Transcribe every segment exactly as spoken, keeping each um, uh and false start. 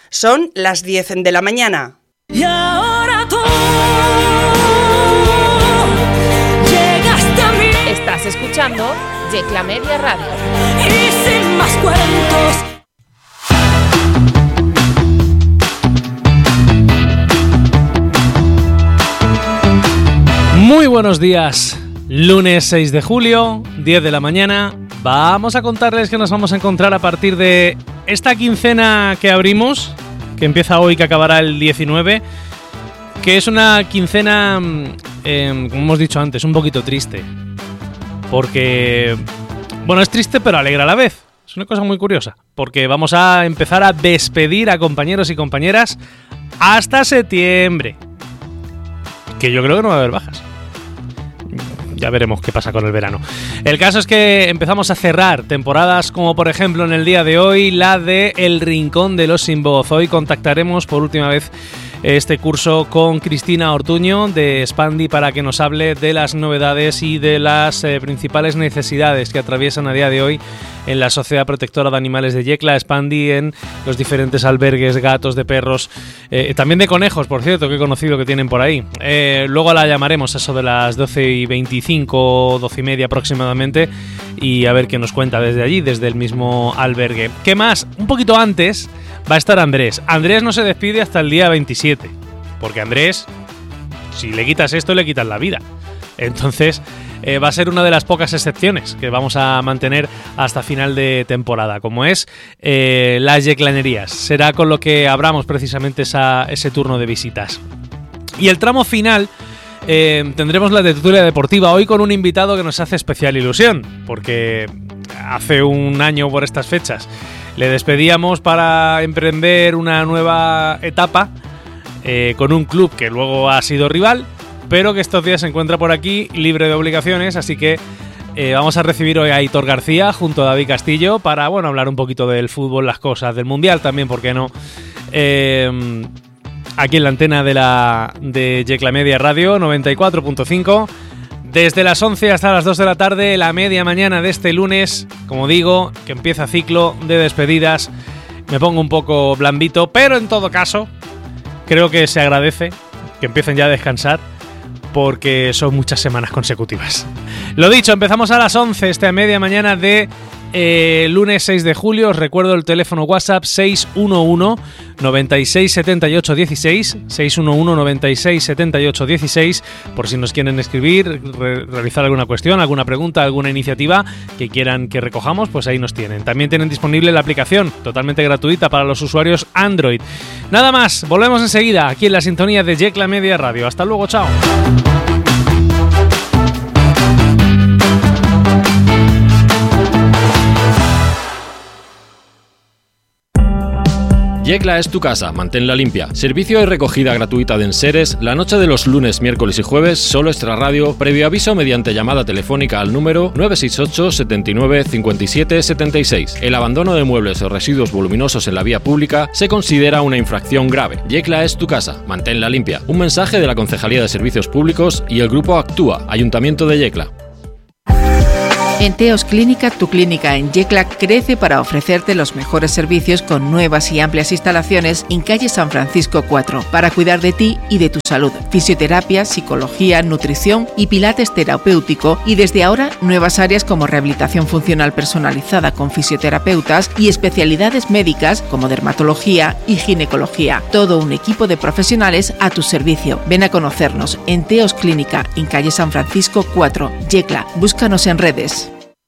Son las diez de la mañana. Y ahora tú llegaste a mí. Estás escuchando Yecla Media Radio. Y sin más cuentos. Muy buenos días. Lunes seis de julio, diez de la mañana. Vamos a contarles que nos vamos a encontrar a partir de esta quincena que abrimos, que empieza hoy, que acabará el diecinueve, que es una quincena, eh, como hemos dicho antes, un poquito triste. Porque, bueno, es triste pero alegra a la vez. Es una cosa muy curiosa, porque vamos a empezar a despedir a compañeros y compañeras hasta septiembre. Que yo creo que no va a haber bajas. Ya veremos qué pasa con el verano. El caso es que empezamos a cerrar temporadas como por ejemplo en el día de hoy la de El Rincón de los Sin Voz. Hoy contactaremos por última vez este curso con Cristina Ortuño de Spandi para que nos hable de las novedades y de las eh, principales necesidades que atraviesan a día de hoy en la Sociedad Protectora de Animales de Yecla, Spandi, en los diferentes albergues, gatos, de perros, eh, también de conejos, por cierto, que he conocido que tienen por ahí. Eh, luego la llamaremos eso de las doce y veinticinco, doce y media aproximadamente, y a ver qué nos cuenta desde allí, desde el mismo albergue. ¿Qué más? Un poquito antes va a estar Andrés. Andrés no se despide hasta el día veintisiete, porque Andrés, si le quitas esto, le quitas la vida. Entonces eh, va a ser una de las pocas excepciones que vamos a mantener hasta final de temporada, como es eh, las yeclanerías. Será con lo que abramos precisamente esa, ese turno de visitas. Y el tramo final eh, tendremos la tertulia deportiva, hoy con un invitado que nos hace especial ilusión, porque hace un año por estas fechas le despedíamos para emprender una nueva etapa eh, con un club que luego ha sido rival, pero que estos días se encuentra por aquí libre de obligaciones, así que eh, vamos a recibir hoy a Aitor García junto a David Castillo para, bueno, hablar un poquito del fútbol, las cosas, del Mundial también, ¿por qué no? Eh, aquí en la antena de la de Yecla Media Radio noventa y cuatro punto cinco. Desde las once hasta las dos de la tarde, la media mañana de este lunes, como digo, que empieza ciclo de despedidas. Me pongo un poco blandito, pero en todo caso, creo que se agradece que empiecen ya a descansar, porque son muchas semanas consecutivas. Lo dicho, empezamos a las once, esta media mañana de eh, lunes seis de julio. Os recuerdo el teléfono WhatsApp seis uno uno, noventa y seis, setenta y ocho, dieciséis, seis uno uno, noventa y seis, setenta y ocho, dieciséis, por si nos quieren escribir, re- realizar alguna cuestión, alguna pregunta, alguna iniciativa que quieran que recojamos, pues ahí nos tienen. También tienen disponible la aplicación totalmente gratuita para los usuarios Android. Nada más, volvemos enseguida aquí en la sintonía de Yecla Media Radio. Hasta luego, chao. Yecla es tu casa, manténla limpia. Servicio de recogida gratuita de enseres la noche de los lunes, miércoles y jueves, solo Extra Radio, previo aviso mediante llamada telefónica al número nueve seis ocho, setenta y nueve, cincuenta y siete, setenta y seis. El abandono de muebles o residuos voluminosos en la vía pública se considera una infracción grave. Yecla es tu casa, manténla limpia. Un mensaje de la Concejalía de Servicios Públicos y el Grupo Actúa, Ayuntamiento de Yecla. En Teos Clínica, tu clínica en Yecla crece para ofrecerte los mejores servicios con nuevas y amplias instalaciones en calle San Francisco cuatro para cuidar de ti y de tu salud. Fisioterapia, psicología, nutrición y pilates terapéutico, y desde ahora nuevas áreas como rehabilitación funcional personalizada con fisioterapeutas y especialidades médicas como dermatología y ginecología. Todo un equipo de profesionales a tu servicio. Ven a conocernos en Teos Clínica en calle San Francisco cuatro, Yecla. Búscanos en redes.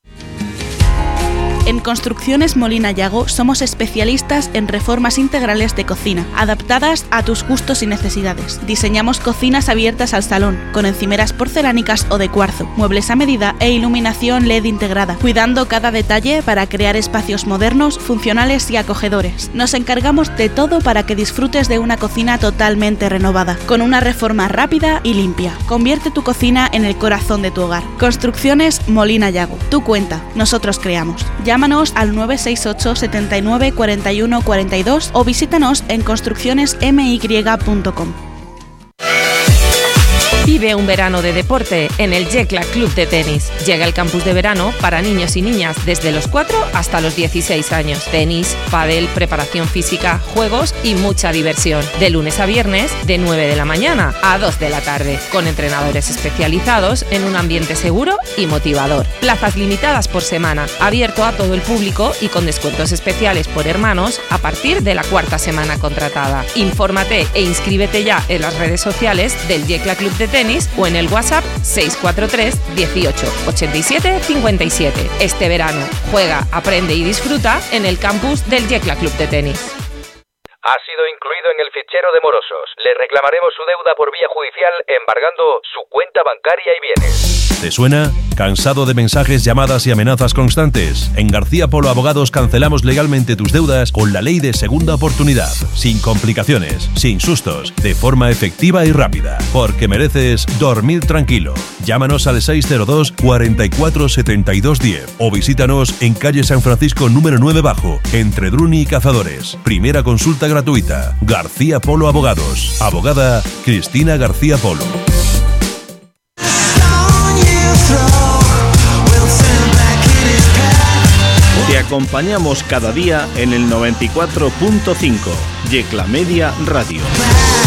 En Construcciones Molina Yago somos especialistas en reformas integrales de cocina, adaptadas a tus gustos y necesidades. Diseñamos cocinas abiertas al salón, con encimeras porcelánicas o de cuarzo, muebles a medida e iluminación L E D integrada, cuidando cada detalle para crear espacios modernos, funcionales y acogedores. Nos encargamos de todo para que disfrutes de una cocina totalmente renovada, con una reforma rápida y limpia. Convierte tu cocina en el corazón de tu hogar. Construcciones Molina Yago. Tú cuenta, nosotros creamos. Llámanos al nueve seis ocho, setenta y nueve, cuarenta y uno, cuarenta y dos o visítanos en construcciones m y punto com. Vive un verano de deporte en el Yecla Club de Tenis. Llega el campus de verano para niños y niñas desde los cuatro hasta los dieciséis años. Tenis, pádel, preparación física, juegos y mucha diversión. De lunes a viernes, de nueve de la mañana a dos de la tarde, con entrenadores especializados en un ambiente seguro y motivador. Plazas limitadas por semana, abierto a todo el público y con descuentos especiales por hermanos a partir de la cuarta semana contratada. Infórmate e inscríbete ya en las redes sociales del Yecla Club de Tenis o en el WhatsApp seis cuatro tres dieciocho ochenta y siete cincuenta y siete. Este verano, juega, aprende y disfruta en el campus del Yecla Club de Tenis. Ha sido incluido en el fichero de morosos. Le reclamaremos su deuda por vía judicial embargando su cuenta bancaria y bienes. ¿Te suena? ¿Cansado de mensajes, llamadas y amenazas constantes? En García Polo Abogados cancelamos legalmente tus deudas con la ley de segunda oportunidad. Sin complicaciones, sin sustos, de forma efectiva y rápida. Porque mereces dormir tranquilo. Llámanos al seis cero dos, cuarenta y cuatro, setenta y dos, diez o visítanos en calle San Francisco número nueve bajo, entre Druni y Cazadores. Primera consulta gratuita. García Polo Abogados. Abogada Cristina García Polo. Te acompañamos cada día en el noventa y cuatro punto cinco, Yecla Media Radio.